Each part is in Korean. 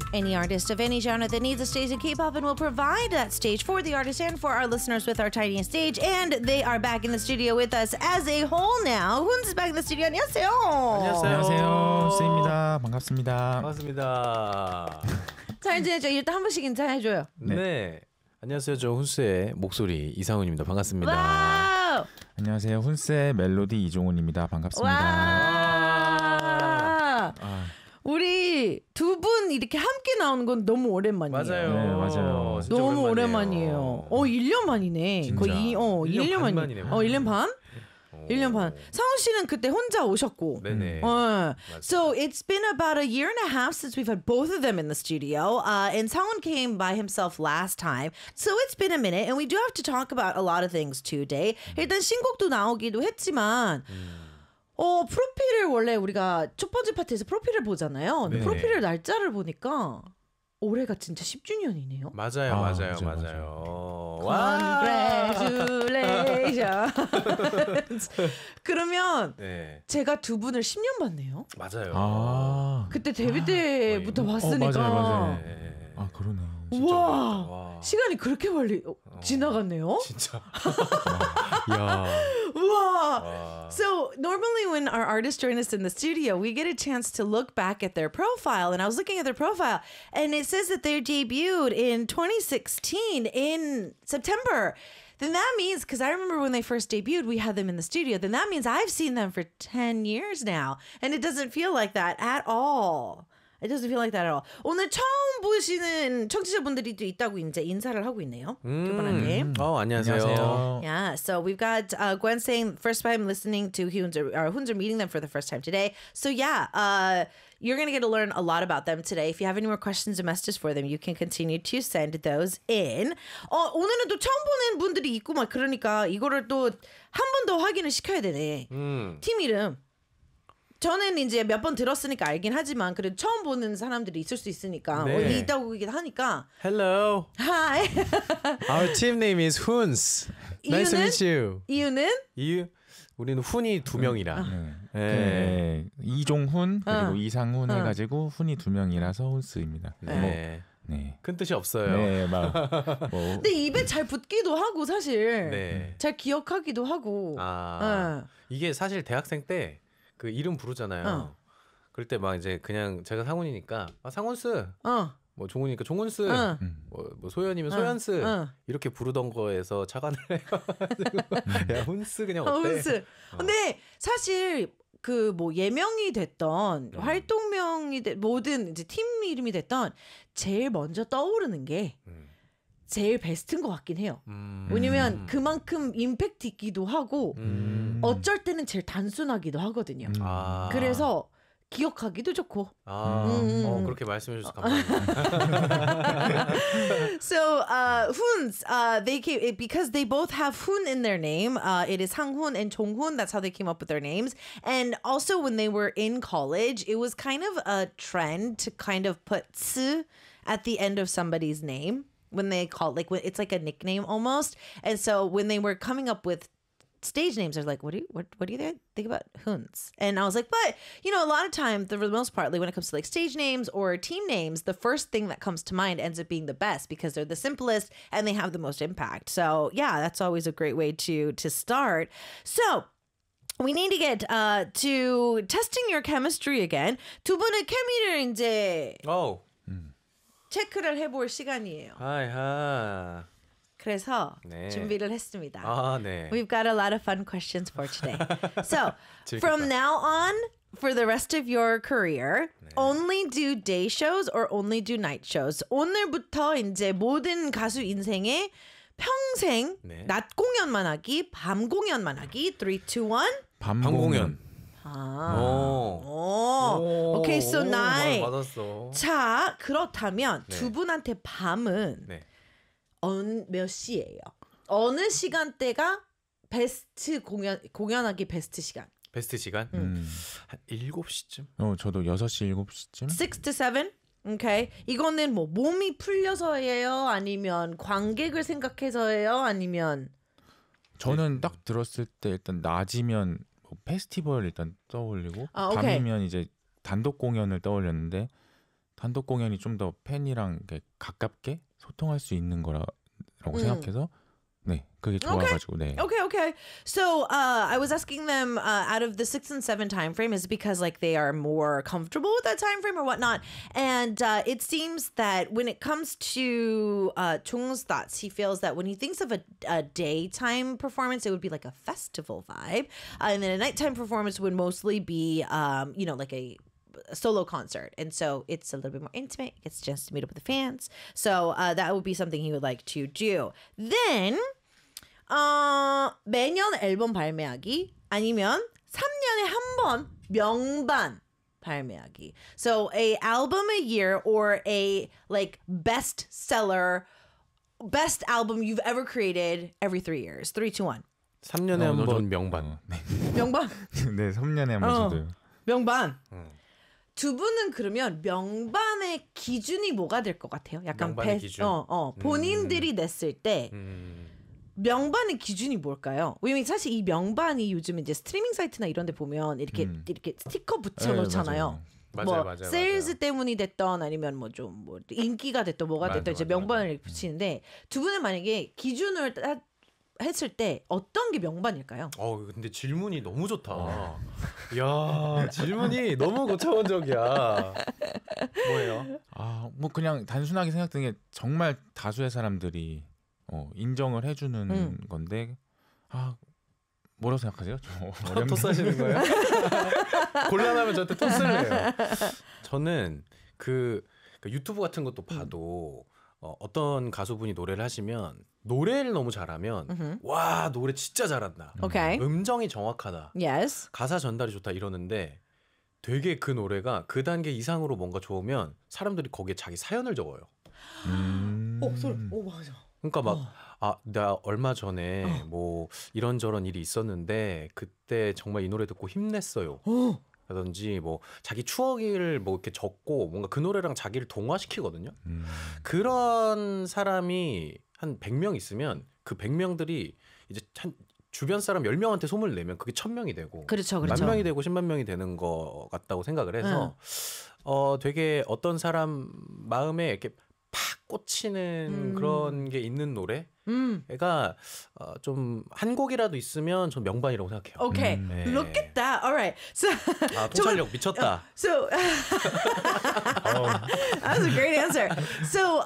Any artist of any genre that needs a stage in K-pop and will provide that stage for the artist and for our listeners with our tiniest stage. And they are back in the studio with us as a whole now. Hun's back in the studio. 안녕하세요. 안녕하세요. 스입니다. 반갑습니다. 반갑습니다. 잘 지내죠? 일단 한 번씩 인사해줘요. 네. 안녕하세요. 저 훈스의 목소리 이상훈입니다. 반갑습니다. 와우. 안녕하세요. 훈스의 멜로디 이종훈입니다. 반갑습니다. 와. 우리 두 분 이렇게 함께 나오는 건 너무 오랜만이에요. 맞아요. 네, 맞아요. 진짜 너무 오랜만이에요. 오랜만이에요. 1년 만이네. 진짜. 거의 1년 만이네. 1년 반? 1년 반. 상훈 씨는 그때 혼자 오셨고. 네네. So it's been about a year and a half since we've had both of them in the studio. And Sangwon came by himself last time. So it's been a minute. And we do have to talk about a lot of things today. 일단 신곡도 나오기도 했지만 프로필을 원래 우리가 첫 번째 파트에서 프로필을 보잖아요. 근데 네. 프로필을 날짜를 보니까 올해가 진짜 10주년이네요. 맞아요. Congratulations. 그러면 네. 제가 두 분을 10년 봤네요. 맞아요. 그때 데뷔 때부터 거의. 봤으니까. 맞아요. 네. 아, 그러네. 우와. 시간이 그렇게 멀리 지나갔네요. 진짜. 야. 우와. So normally when our artists join us in the studio, we get a chance to look back at their profile. And I was looking at their profile and it says that they debuted in 2016 in September. Then that means, because I remember when they first debuted, we had them in the studio. Then that means I've seen them for 10 years now. And it doesn't feel like that at all. It doesn't feel like that at all. 오늘 처음 보시는 청취자분들이 또 있다고 이제 인사를 하고 있네요. 두 분한테. 안녕하세요. Yeah, so we've got Gwen saying first time listening to Hunzer meeting them for the first time today. So yeah, you're going to get to learn a lot about them today. If you have any more questions or messages for them, you can continue to send those in. 오늘은 또 처음 보는 분들이 있고 막 그러니까 이거를 또 한 번 더 확인을 시켜야 되네. 팀 이름. 저는 이제 몇 번 들었으니까 알긴 하지만 그래도 처음 보는 사람들이 있을 수 있으니까 네. 있다고 하니까 Hello. Hi. Our team name is Huns. Nice to meet you. 이유는? 우리는 훈이 두 명이라. 네. 이종훈 그리고 이상훈 해가지고 훈이 두 명이라서 훈스입니다. 네. 네. 큰 뜻이 없어요. 네, 근데 입에 잘 붙기도 하고 사실 네. 잘 기억하기도 하고. 이게 사실 대학생 때 그 이름 부르잖아요. 그럴 때 막 이제 그냥 제가 상훈이니까 상훈스. 뭐 종훈이니까 종훈스. 뭐 소연이면 소연스. 이렇게 부르던 거에서 착안을 해가지고 야 훈스 그냥 어때? 훈스. 근데 사실 그 뭐 예명이 됐던 활동명이 모든 이제 팀 이름이 됐던 제일 먼저 떠오르는 게 제일 베스트인 것 같긴 해요. 왜냐면 그만큼 임팩트 있기도 하고 어쩔 때는 제일 단순하기도 하거든요. 그래서 기억하기도 좋고. 그렇게 말씀해 주셔서 감사합니다. So, Huns, they came because they both have Hun in their name. It is Hanghun and Chonghun. That's how they came up with their names. And also, when they were in college, it was kind of a trend to kind of put "스" at the end of somebody's name when they call it's like a nickname almost. And so, when they were coming up with stage names, are like, what do you think about Huns? And I was like, but a lot of time, for the most part, like when it comes to like stage names or team names, the first thing that comes to mind ends up being the best because they're the simplest and they have the most impact. So yeah, that's always a great way to start. So we need to get to testing your chemistry again. 두 분의 케미를 이제 체크를 해볼 시간이에요. 하이하. 그래서 네. 준비를 했습니다. 네. We've got a lot of fun questions for today. So, from now on, for the rest of your career, only do day shows or only do night shows. 오늘부터 이제 모든 가수 인생에 평생 낮 공연만 하기, 밤 공연만 하기. 3, 2, 1. 밤 공연. Okay, so night. 맞았어. 자, 그렇다면 두 분한테 밤은 몇 시예요? 어느 시간대가 베스트 공연하기 베스트 시간? 베스트 시간? 한 7시쯤? 저도 6시, 7시쯤? 6 to 7? Okay. 이거는 뭐 몸이 풀려서예요? 아니면 관객을 생각해서예요? 아니면 저는 딱 들었을 때 일단 낮이면 페스티벌 일단 떠올리고 밤이면 이제 단독 공연을 떠올렸는데 단독 공연이 좀 더 팬이랑 가깝게 소통할 수 있는 거라고 생각해서 네, 그게 좋아가지고 네. Okay. So I was asking them out of the 6 and 7 time frame is it because like they are more comfortable with that time frame or whatnot, and it seems that when it comes to Jung's thoughts, he feels that when he thinks of a daytime performance, it would be like a festival vibe, and then a nighttime performance would mostly be like a solo concert, and so it's a little bit more intimate. He gets a chance to meet up with the fans, so that would be something he would like to do. Then 매년 앨범 발매하기 아니면 3년에 한 번 명반 발매하기. So a album a year or a like best album you've ever created every 3 years. 3, 2, 1. 3년에 한 번 명반. 명반? 네, 3년에 한 번 저도요. 명반. 두 분은 그러면 명반의 기준이 뭐가 될 것 같아요? 약간 명반의 기준? 본인들이 냈을 때 명반의 기준이 뭘까요? 왜냐면 사실 이 명반이 요즘 이제 스트리밍 사이트나 이런 데 보면 이렇게 스티커 붙여 놓잖아요. 맞아요. 세일즈 때문이 됐던 아니면 뭐 좀 뭐 인기가 됐던 뭐가 됐던 이제 명반을 붙이는데 두 분은 만약에 기준을 했을 때 어떤 게 명반일까요? 근데 질문이 너무 좋다. 이야, 질문이 너무 고차원적이야. 뭐예요? 뭐 그냥 단순하게 생각드는 게 정말 다수의 사람들이 인정을 해주는 건데 뭐라고 생각하세요? 토스하시는 거예요? 곤란하면 저한테 토스를 해요. 저는 그 유튜브 같은 것도 봐도 어떤 가수분이 노래를 하시면 노래를 너무 잘하면 와 노래 진짜 잘한다. Okay. 음정이 정확하다. Yes. 가사 전달이 좋다 이러는데 되게 그 노래가 그 단계 이상으로 뭔가 좋으면 사람들이 거기에 자기 사연을 적어요. 소리. 맞아. 그러니까 막 나 얼마 전에 뭐 이런저런 일이 있었는데 그때 정말 이 노래 듣고 힘냈어요. 라든지 뭐 자기 추억을 뭐 이렇게 적고 뭔가 그 노래랑 자기를 동화시키거든요. 그런 사람이 한 100명 있으면 그 100명들이 이제 한 주변 사람 10명한테 소문을 내면 그게 1000명이 되고 그렇죠. 10,000명이 되고 10만 명이 되는 것 같다고 생각을 해서 되게 어떤 사람 마음에 이렇게 팍 꽂히는 그런 게 있는 노래가 좀 한 곡이라도 있으면 전 명반이라고 생각해요. Okay. Look at that. All right. So 통찰력 미쳤다. So that was a great answer. So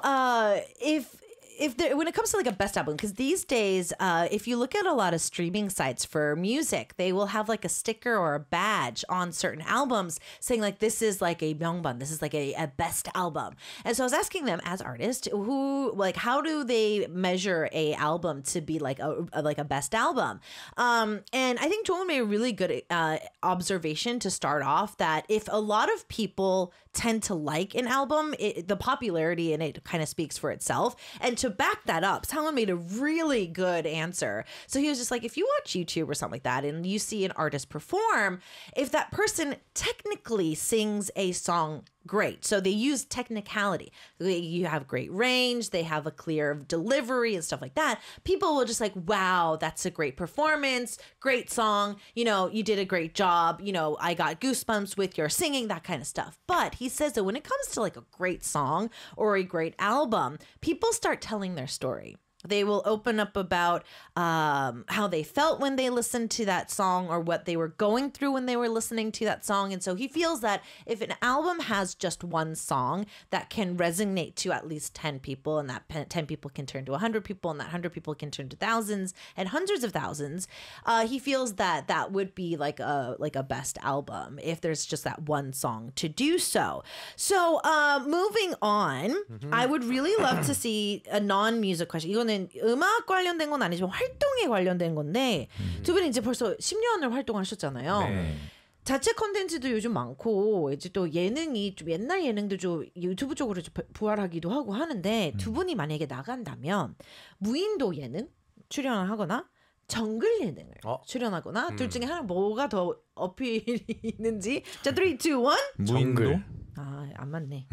when it comes to like a best album, because these days, if you look at a lot of streaming sites for music, they will have like a sticker or a badge on certain albums saying like this is like a 명반, this is like a best album. And so I was asking them as artists, how do they measure a album to be like a best album? And I think Joel made a really good observation to start off that if a lot of people tend to like an album, the popularity in it kind of speaks for itself. And to back that up, Salman made a really good answer. So he was just like, if you watch YouTube or something like that and you see an artist perform, if that person technically sings a song great. So they use technicality. You have great range. They have a clear delivery and stuff like that. People will just like, wow, that's a great performance. Great song. You did a great job. I got goosebumps with your singing, that kind of stuff. But he says that when it comes to like a great song or a great album, people start telling their story. They will open up about how they felt when they listened to that song or what they were going through when they were listening to that song. And so he feels that if an album has just one song that can resonate to at least 10 people, and that 10 people can turn to 100 people, and that 100 people can turn to thousands and hundreds of thousands, he feels that that would be like a best album if there's just that one song to do so. So moving on, I would really love to see a non-music question. 이거는 음악 관련된 건 아니지만 활동에 관련된 건데 두 분이 이제 벌써 10년을 활동하셨잖아요. 네. 자체 컨텐츠도 요즘 많고 이제 또 예능이 좀 옛날 예능도 좀 유튜브 쪽으로 부활하기도 하고 하는데 두 분이 만약에 나간다면 무인도 예능 출연을 하거나 정글 예능을 출연하거나 둘 중에 하나 뭐가 더 어필이 있는지 자 3, 2, 1 무인도? 안 맞네.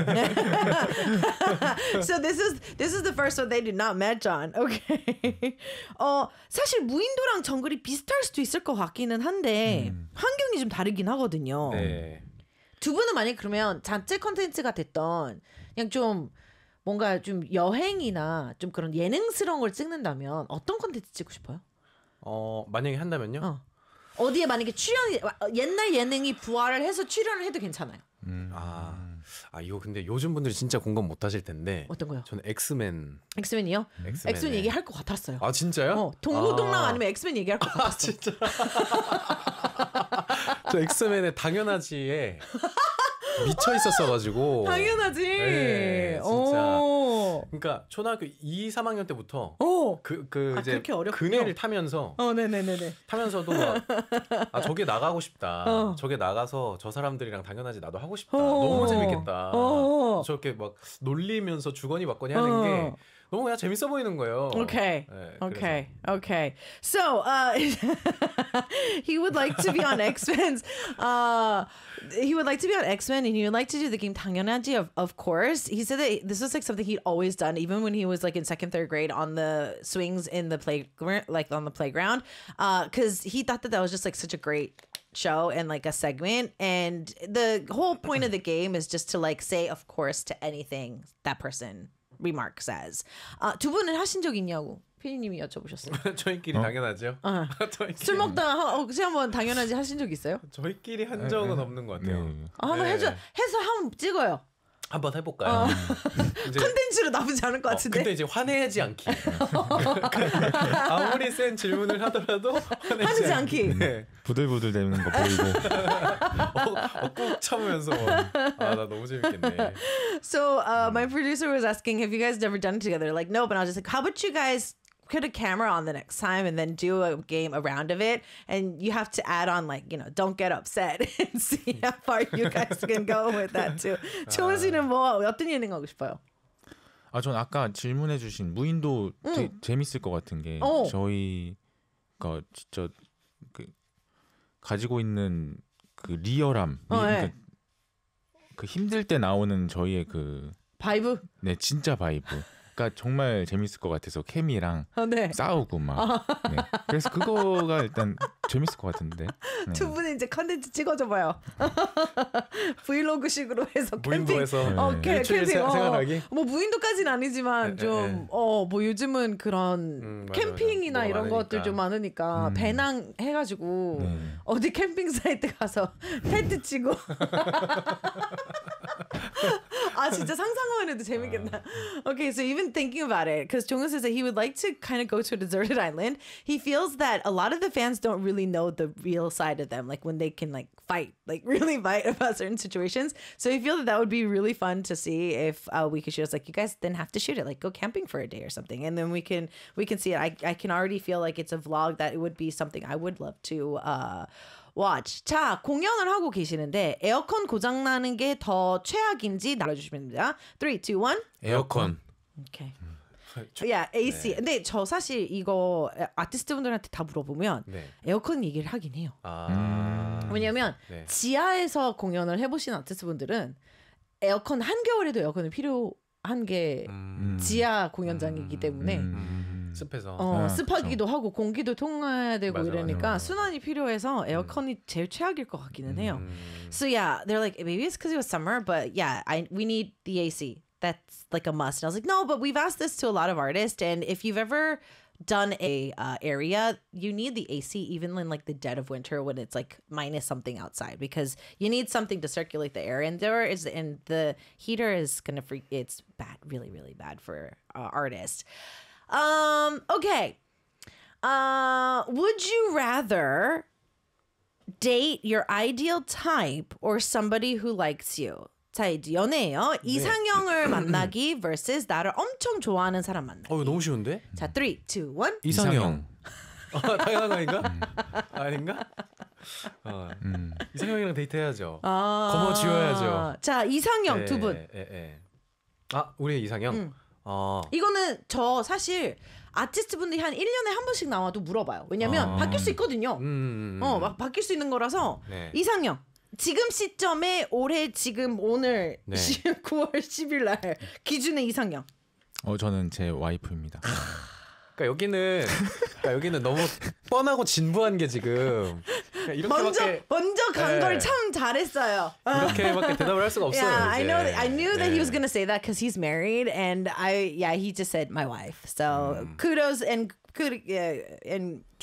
So this is the first one they did not match on. Okay. 사실 무인도랑 정글이 비슷할 수도 있을 것 같기는 한데 환경이 좀 다르긴 하거든요. 네. 두 분은 만약 그러면 자체 컨텐츠가 됐던 그냥 좀 뭔가 좀 여행이나 좀 그런 예능스러운 걸 찍는다면 어떤 컨텐츠 찍고 싶어요? 만약에 한다면요? 어디에 만약에 옛날 예능이 부활을 해서 출연을 해도 괜찮아요. 이거 근데 요즘 분들이 진짜 공감 못 하실 텐데. 어떤 거요? 저는 엑스맨이요? 엑스맨 얘기할 것 같았어요. 아 진짜요? 동고동락 아니면 엑스맨 얘기할 것 같았어. 진짜. 저 엑스맨의 당연하지에 미쳐 있었어가지고. 당연하지. 네, 진짜. 그러니까 초등학교 2, 3학년 때부터 이제 그네를 타면서. 네네네네. 타면서도 막 저게 나가고 싶다. 저게 나가서 저 사람들이랑 당연하지 나도 하고 싶다. 너무 재밌겠다. 저렇게 막 놀리면서 주거니 받거니 하는 게. 너무 그냥 재밌어 보이는 거예요. Okay. So, he would like to be on X-Men's. He would like to be on X-Men, and he would like to do the game 당연하지, of course. He said that this was like something he'd always done, even when he was like in 2nd, 3rd grade on the swings in the playground, because he thought that was just like such a great show and like a segment, and the whole point of the game is just to like say of course to anything that person remark says. 두 분은 하신 적 있냐고 피디님이 여쭤보셨어요. 저희끼리 당연하죠. 술 먹다가 혹시 한번 당연하지 하신 적 있어요? 저희끼리 한 적은 없는 것 같아요. 한번 해서 한번 찍어요. 한번 해볼까요? 컨텐츠로 나쁘지 않을 것 같은데. 근데 이제 화내지 않기. 아무리 센 질문을 하더라도 화내지 않기. 네. 부들부들 되는 거 보이고. 꾹 참으면서 나 너무 재밌겠네. So my producer was asking, have you guys never done it together? Like, no, but I was just like, how about you guys put a camera on the next time and then do a game, a round of it, and you have to add on like, don't get upset and see how far you guys can go with that too. 조은 씨는 뭐 어떤 예능 하고 싶어요? 전 아까 질문해주신 무인도 재밌을 것 같은 게 저희가 진짜 가지고 있는 그 리얼함, 그러니까 그 힘들 때 나오는 저희의 그 바이브? 네, 진짜 바이브. 그러니까 정말 재밌을 것 같아서 케미랑 싸우고 막. 네. 그래서 그거가 일단 재밌을 것 같은데. 네. 두 분이 이제 컨텐츠 찍어줘봐요. 브이로그식으로 해서 무인도에서 캠핑 생활하기. 뭐 무인도까지는 아니지만 좀 뭐 요즘은 그런 캠핑이나 이런 많으니까. 것들 좀 많으니까 배낭 해가지고 어디 캠핑 사이트 가서 텐트 치고. 진짜 상상만 해도 재밌겠다. Okay, so even thinking about it, because Jonghyun says that he would like to kind of go to a deserted island. He feels that a lot of the fans don't really know the real side of them, like when they can like fight, like really fight about certain situations. So he feels that would be really fun to see if we could shoot us. Like, you guys then have to shoot it, like go camping for a day or something, and then we can see it. I can already feel like it's a vlog that it would be something I would love to watch. 자, 공연을 하고 계시는데 에어컨 고장 나는 게 더 최악인지 알려주시면 됩니다. 3, 2, 1. 에어컨. Okay. Yeah, AC. 근데 저 사실 이거 아티스트 분들한테 다 물어보면 에어컨 얘기를 하긴 해요. 왜냐면 지하에서 공연을 해보신 아티스트 분들은 에어컨 한겨울에도 에어컨이 필요한 게 지하 공연장이기 때문에 습해서 습하기도 하고 공기도 통해야 되고 맞아, 이러니까 맞아. 순환이 필요해서 에어컨이 제일 최악일 것 같기는 해요. So yeah, they're like, maybe it's because it was summer, but yeah, we need the AC. That's like a must. And I was like, no, but we've asked this to a lot of artists, and if you've ever done a area, you need the AC even in like the dead of winter when it's like minus something outside, because you need something to circulate the air, and the heater is gonna freak. It's bad, really, really bad for artists. Okay. Would you rather date your ideal type or somebody who likes you? 자, 이제 연애예요. 이상형을 만나기 vs 나를 엄청 좋아하는 사람 만나기. 너무 쉬운데? 자, 3, 2, 1. 이상형. 당연한 거 아닌가? 아닌가? 이상형이랑 데이트해야죠. 거머쥐어야죠. 자, 이상형 두 분. 우리 이상형? 이거는 저 사실 아티스트 분들이 한 1년에 한 번씩 나와도 물어봐요. 왜냐면 바뀔 수 있거든요. 막 바뀔 수 있는 거라서. 이상형. 지금 시점에 올해 지금 오늘 9월 10일 날 기준의 이상형. 저는 제 와이프입니다. 그러니까 여기는 너무 뻔하고 진부한 게 지금 먼저 간 걸 참 잘했어요. 이렇게밖에 대답을 할 수가 없어요. Yeah, 이제. I knew that he was gonna say that because he's married, and he just said my wife. So kudos and